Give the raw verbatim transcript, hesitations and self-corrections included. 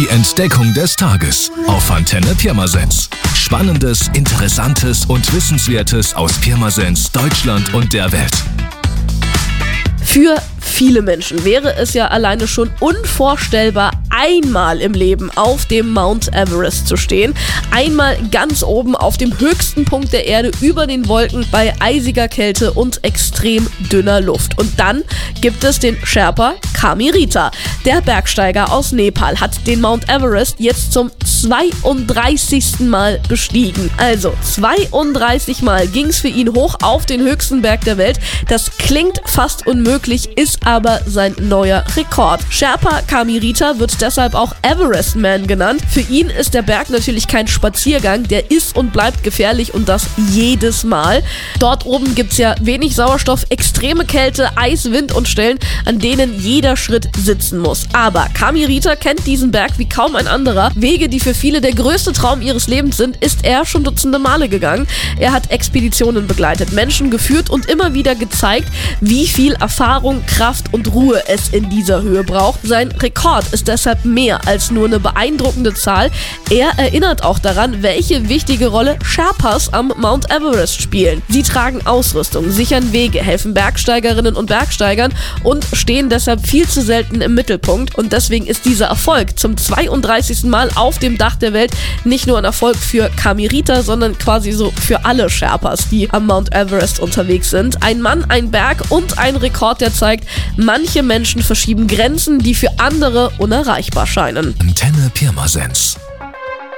Die Entdeckung des Tages auf Antenne Pirmasens. Spannendes, Interessantes und Wissenswertes aus Pirmasens, Deutschland und der Welt. Für viele Menschen wäre es ja alleine schon unvorstellbar, einmal im Leben auf dem Mount Everest zu stehen. Einmal ganz oben auf dem höchsten Punkt der Erde über den Wolken bei eisiger Kälte und extrem dünner Luft. Und dann gibt es den Sherpa Kamirita. Der Bergsteiger aus Nepal hat den Mount Everest jetzt zum zweiunddreißigsten Mal bestiegen. Also zweiunddreißig Mal ging es für ihn hoch auf den höchsten Berg der Welt. Das klingt fast unmöglich, ist aber sein neuer Rekord. Sherpa Kamirita wird deshalb auch Everest Man genannt. Für ihn ist der Berg natürlich kein Spaziergang, der ist und bleibt gefährlich und das jedes Mal. Dort oben gibt es ja wenig Sauerstoff, extreme Kälte, Eis, Wind und Stellen, an denen jeder Schritt sitzen muss. Aber Kamirita kennt diesen Berg wie kaum ein anderer. Wege, die für viele der größte Traum ihres Lebens sind, ist er schon dutzende Male gegangen. Er hat Expeditionen begleitet, Menschen geführt und immer wieder gezeigt, wie viel Erfahrung, Kraft und Ruhe es in dieser Höhe braucht. Sein Rekord ist deshalb mehr als nur eine beeindruckende Zahl. Er erinnert auch daran, welche wichtige Rolle Sherpas am Mount Everest spielen. Sie tragen Ausrüstung, sichern Wege, helfen Bergsteigerinnen und Bergsteigern und stehen deshalb viel zu selten im Mittelpunkt. Und deswegen ist dieser Erfolg zum zweiunddreißigsten Mal auf dem Dach der Welt nicht nur ein Erfolg für Kamirita, sondern quasi so für alle Sherpas, die am Mount Everest unterwegs sind. Ein Mann, ein Berg und ein Rekord, der zeigt, manche Menschen verschieben Grenzen, die für andere unerreichbar scheinen. Antenne Pirmasens.